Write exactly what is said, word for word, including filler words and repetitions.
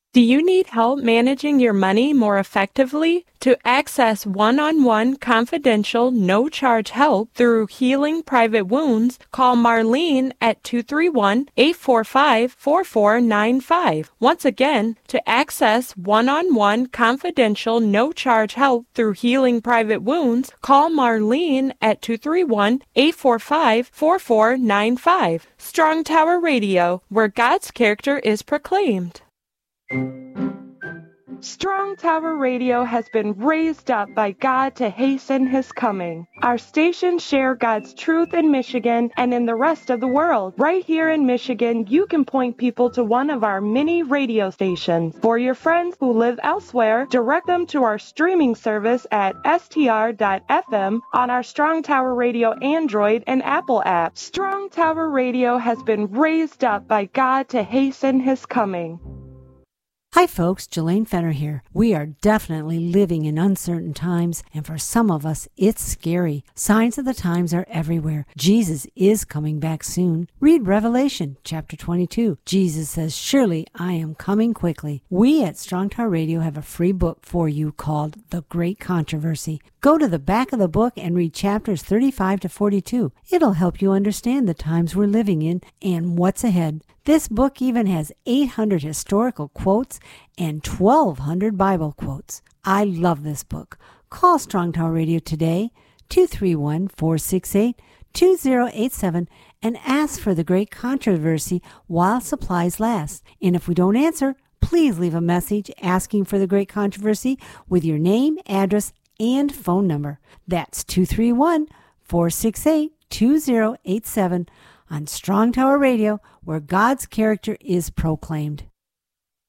Do you need help managing your money more effectively? To access one-on-one confidential no-charge help through Healing Private Wounds, call Marlene at two three one, eight four five, four four nine five. Once again, to access one-on-one confidential no-charge help through Healing Private Wounds, call Marlene at two three one, eight four five, four four nine five. Strong Tower Radio, where God's character is proclaimed. Strong Tower Radio has been raised up by God to hasten His coming. Our stations share God's truth in Michigan and in the rest of the world. Right here in Michigan, you can point people to one of our many radio stations. For your friends who live elsewhere, direct them to our streaming service at S T R dot F M on our Strong Tower Radio Android and Apple app. Strong Tower Radio has been raised up by God to hasten His coming. Hi folks, Jelaine Fenner here. We are definitely living in uncertain times, and for some of us, it's scary. Signs of the times are everywhere. Jesus is coming back soon. Read Revelation chapter twenty-two. Jesus says, "Surely I am coming quickly." We at Strong Tower Radio have a free book for you called The Great Controversy. Go to the back of the book and read chapters thirty-five to forty-two. It'll help you understand the times we're living in and what's ahead. This book even has eight hundred historical quotes and twelve hundred Bible quotes. I love this book. Call Strong Tower Radio today, two three one, four six eight, two zero eight seven, and ask for The Great Controversy while supplies last. And if we don't answer, please leave a message asking for The Great Controversy with your name, address, and phone number. That's two three one, four six eight, two zero eight seven on Strong Tower Radio, where God's character is proclaimed.